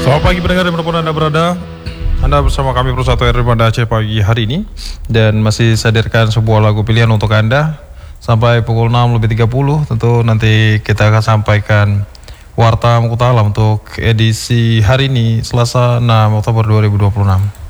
Selamat pagi pendengar dimanapun Anda berada. Anda bersama kami Persatu RRI Banda Aceh pagi hari ini. Dan masih sadarkan sebuah lagu pilihan untuk Anda sampai pukul 6:30. Tentu nanti kita akan sampaikan Warta Mukutala untuk edisi hari ini Selasa 6 Oktober 2026.